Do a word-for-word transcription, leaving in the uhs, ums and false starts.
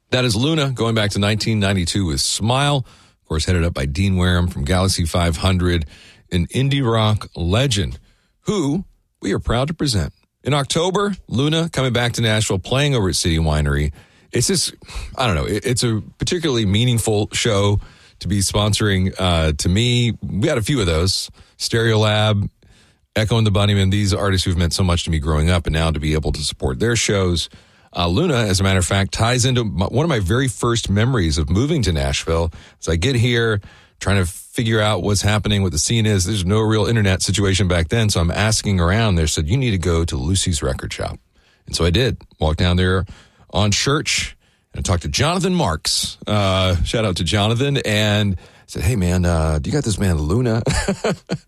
That is Luna, going back to nineteen ninety-two with Smile. Of course, headed up by Dean Wareham from Galaxy five hundred, an indie rock legend who we are proud to present. In October, Luna coming back to Nashville, playing over at City Winery. It's just, I don't know, it, it's a particularly meaningful show to be sponsoring uh, to me. We had a few of those. Stereolab, Echo and the Bunnymen, these artists who've meant so much to me growing up, and now to be able to support their shows. Uh, Luna, as a matter of fact, ties into my, one of my very first memories of moving to Nashville. As I get here, trying to figure out what's happening, what the scene is. There's no real internet situation back then, so I'm asking around. They said, you need to go to Lucy's Record Shop. And so I did. Walked down there on Church and talked to Jonathan Marks. Uh, shout out to Jonathan. And said, hey, man, uh, do you got this man Luna?